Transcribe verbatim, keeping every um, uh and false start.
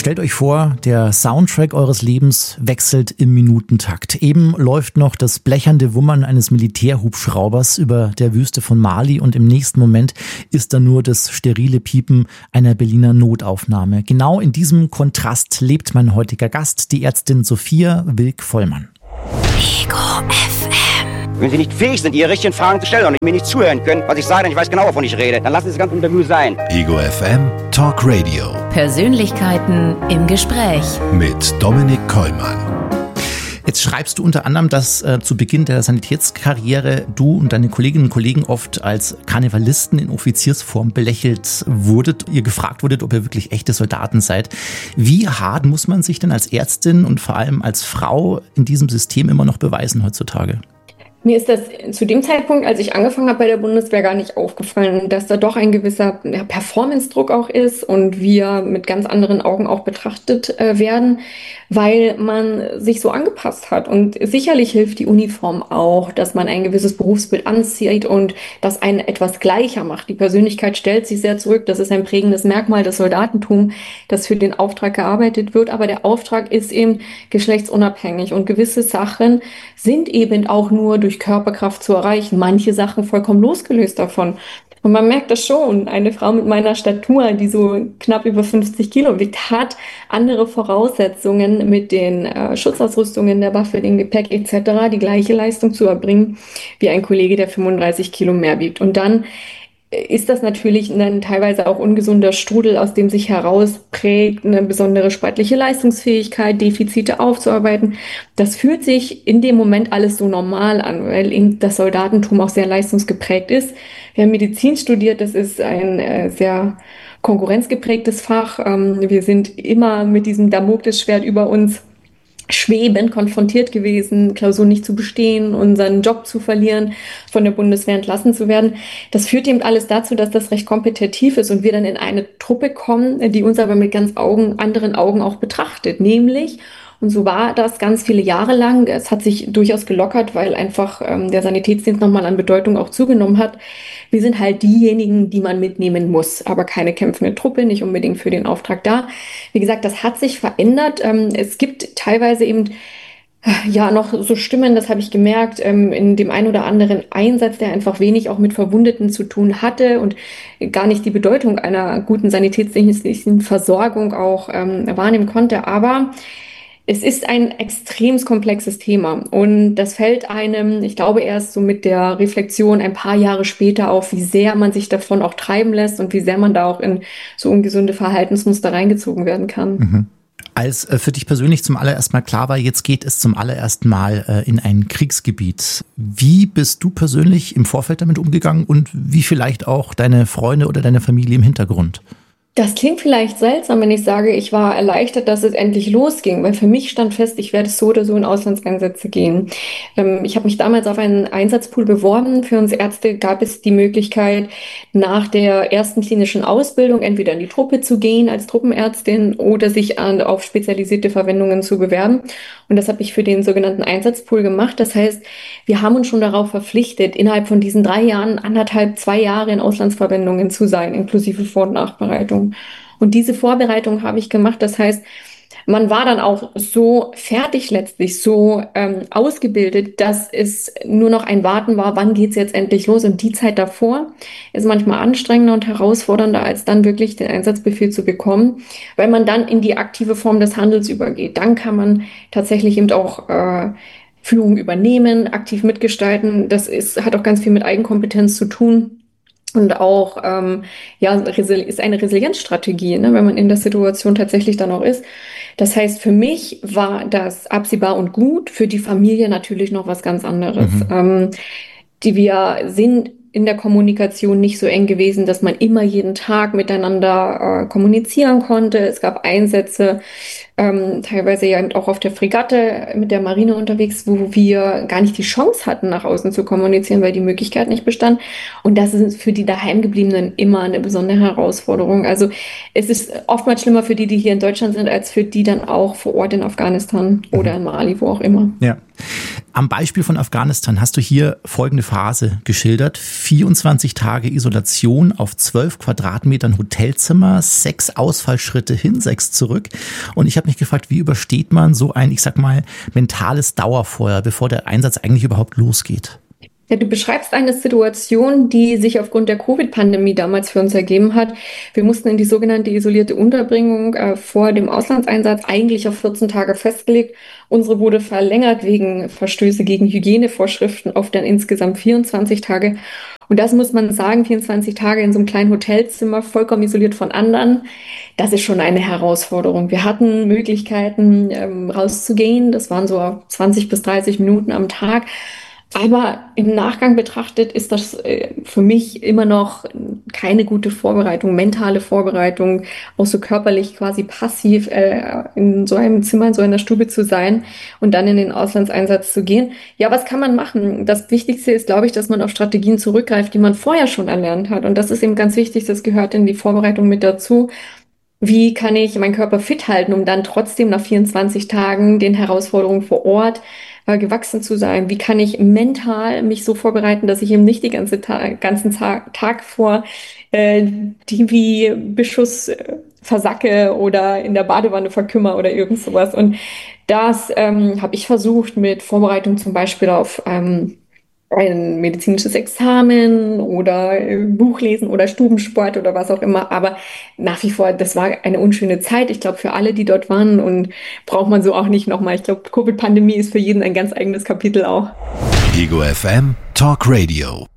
Stellt euch vor, der Soundtrack eures Lebens wechselt im Minutentakt. Eben läuft noch das blechernde Wummern eines Militärhubschraubers über der Wüste von Mali und im nächsten Moment ist da nur das sterile Piepen einer Berliner Notaufnahme. Genau in diesem Kontrast lebt mein heutiger Gast, die Ärztin Sophia Wilk-Vollmann. Ego F M. Wenn Sie nicht fähig sind, Ihre richtigen Fragen zu stellen und mir nicht zuhören können, was ich sage, dann ich weiß genau, wovon ich rede, dann lassen Sie das ganze Interview sein. Ego F M Talk Radio. Persönlichkeiten im Gespräch. Mit Dominik Kollmann. Jetzt schreibst du unter anderem, dass äh, zu Beginn der Sanitätskarriere du und deine Kolleginnen und Kollegen oft als Karnevalisten in Offiziersform belächelt wurdet. Ihr gefragt wurdet, ob ihr wirklich echte Soldaten seid. Wie hart muss man sich denn als Ärztin und vor allem als Frau in diesem System immer noch beweisen heutzutage? Mir ist das zu dem Zeitpunkt, als ich angefangen habe bei der Bundeswehr, gar nicht aufgefallen, dass da doch ein gewisser ja, Performance-Druck auch ist und wir mit ganz anderen Augen auch betrachtet äh, werden, weil man sich so angepasst hat. Und sicherlich hilft die Uniform auch, dass man ein gewisses Berufsbild anzieht und das einen etwas gleicher macht. Die Persönlichkeit stellt sich sehr zurück. Das ist ein prägendes Merkmal des Soldatentums, das für den Auftrag gearbeitet wird. Aber der Auftrag ist eben geschlechtsunabhängig und gewisse Sachen sind eben auch nur durch Körperkraft zu erreichen. Manche Sachen vollkommen losgelöst davon. Und man merkt das schon. Eine Frau mit meiner Statur, die so knapp über fünfzig Kilo wiegt, hat andere Voraussetzungen mit den äh, Schutzausrüstungen der Waffe, dem Gepäck et cetera, die gleiche Leistung zu erbringen wie ein Kollege, der fünfunddreißig Kilo mehr wiegt. Und dann ist das natürlich ein teilweise auch ungesunder Strudel, aus dem sich herausprägt, eine besondere sportliche Leistungsfähigkeit, Defizite aufzuarbeiten. Das fühlt sich in dem Moment alles so normal an, weil eben das Soldatentum auch sehr leistungsgeprägt ist. Wir haben Medizin studiert, das ist ein äh, sehr konkurrenzgeprägtes Fach. Ähm, wir sind immer mit diesem Damoklesschwert über uns schwebend konfrontiert gewesen, Klausuren nicht zu bestehen, unseren Job zu verlieren, von der Bundeswehr entlassen zu werden. Das führt eben alles dazu, dass das recht kompetitiv ist und wir dann in eine Truppe kommen, die uns aber mit ganz Augen, anderen Augen auch betrachtet, nämlich, und so war das ganz viele Jahre lang, es hat sich durchaus gelockert, weil einfach ähm, der Sanitätsdienst nochmal an Bedeutung auch zugenommen hat. Wir sind halt diejenigen, die man mitnehmen muss, aber keine kämpfende Truppe, nicht unbedingt für den Auftrag da. Wie gesagt, das hat sich verändert. Ähm, es gibt teilweise eben ja noch so Stimmen, das habe ich gemerkt, ähm, in dem einen oder anderen Einsatz, der einfach wenig auch mit Verwundeten zu tun hatte und gar nicht die Bedeutung einer guten sanitätsdienstlichen Versorgung auch ähm, wahrnehmen konnte. Aber es ist ein extrem komplexes Thema und das fällt einem, ich glaube, erst so mit der Reflexion ein paar Jahre später auf, wie sehr man sich davon auch treiben lässt und wie sehr man da auch in so ungesunde Verhaltensmuster reingezogen werden kann. Mhm. Als äh, für dich persönlich zum allerersten Mal klar war, jetzt geht es zum allerersten Mal äh, in ein Kriegsgebiet. Wie bist du persönlich im Vorfeld damit umgegangen und wie vielleicht auch deine Freunde oder deine Familie im Hintergrund? Das klingt vielleicht seltsam, wenn ich sage, ich war erleichtert, dass es endlich losging, weil für mich stand fest, ich werde so oder so in Auslandseinsätze gehen. Ähm, ich habe mich damals auf einen Einsatzpool beworben. Für uns Ärzte gab es die Möglichkeit, nach der ersten klinischen Ausbildung entweder in die Truppe zu gehen als Truppenärztin oder sich an, auf spezialisierte Verwendungen zu bewerben. Und das habe ich für den sogenannten Einsatzpool gemacht. Das heißt, wir haben uns schon darauf verpflichtet, innerhalb von diesen drei Jahren, anderthalb, zwei Jahre in Auslandsverwendungen zu sein, inklusive Vor- und Nachbereitung. Und diese Vorbereitung habe ich gemacht. Das heißt, man war dann auch so fertig letztlich, so ähm, ausgebildet, dass es nur noch ein Warten war, wann geht's jetzt endlich los? Und die Zeit davor ist manchmal anstrengender und herausfordernder, als dann wirklich den Einsatzbefehl zu bekommen, weil man dann in die aktive Form des Handels übergeht. Dann kann man tatsächlich eben auch äh, Führung übernehmen, aktiv mitgestalten. Das ist, hat auch ganz viel mit Eigenkompetenz zu tun. Und auch, ähm, ja, ist eine Resilienzstrategie, ne, wenn man in der Situation tatsächlich dann auch ist. Das heißt, für mich war das absehbar und gut, für die Familie natürlich noch was ganz anderes. Mhm. Ähm, die wir sind in der Kommunikation nicht so eng gewesen, dass man immer jeden Tag miteinander äh, kommunizieren konnte. Es gab Einsätze, ähm, teilweise ja auch auf der Fregatte mit der Marine unterwegs, wo wir gar nicht die Chance hatten, nach außen zu kommunizieren, weil die Möglichkeit nicht bestand. Und das ist für die Daheimgebliebenen immer eine besondere Herausforderung. Also es ist oftmals schlimmer für die, die hier in Deutschland sind, als für die dann auch vor Ort in Afghanistan oder in Mali, wo auch immer. Ja. Am Beispiel von Afghanistan hast du hier folgende Phase geschildert. vierundzwanzig Tage Isolation auf zwölf Quadratmetern Hotelzimmer, sechs Ausfallschritte hin, sechs zurück. Und ich habe mich gefragt, wie übersteht man so ein, ich sag mal, mentales Dauerfeuer, bevor der Einsatz eigentlich überhaupt losgeht? Ja, du beschreibst eine Situation, die sich aufgrund der Covid-Pandemie damals für uns ergeben hat. Wir mussten in die sogenannte isolierte Unterbringung äh, vor dem Auslandseinsatz eigentlich auf vierzehn Tage festgelegt. Unsere wurde verlängert wegen Verstöße gegen Hygienevorschriften auf dann insgesamt vierundzwanzig Tage. Und das muss man sagen, vierundzwanzig Tage in so einem kleinen Hotelzimmer, vollkommen isoliert von anderen, das ist schon eine Herausforderung. Wir hatten Möglichkeiten, ähm, rauszugehen. Das waren so zwanzig bis dreißig Minuten am Tag. Aber im Nachgang betrachtet ist das äh, für mich immer noch keine gute Vorbereitung, mentale Vorbereitung, auch so körperlich quasi passiv äh, in so einem Zimmer, in so einer Stube zu sein und dann in den Auslandseinsatz zu gehen. Ja, was kann man machen? Das Wichtigste ist, glaube ich, dass man auf Strategien zurückgreift, die man vorher schon erlernt hat. Und das ist eben ganz wichtig, das gehört in die Vorbereitung mit dazu. Wie kann ich meinen Körper fit halten, um dann trotzdem nach vierundzwanzig Tagen den Herausforderungen vor Ort äh, gewachsen zu sein? Wie kann ich mental mich so vorbereiten, dass ich eben nicht den ganze Ta- ganzen Ta- Tag vor äh, T V-Beschuss äh, versacke oder in der Badewanne verkümmer oder irgend sowas? Und das ähm, habe ich versucht mit Vorbereitung zum Beispiel auf ähm, ein medizinisches Examen oder Buchlesen oder Stubensport oder was auch immer. Aber nach wie vor, das war eine unschöne Zeit. Ich glaube, für alle, die dort waren, und braucht man so auch nicht nochmal. Ich glaube, Covid-Pandemie ist für jeden ein ganz eigenes Kapitel auch. Ego F M Talk Radio.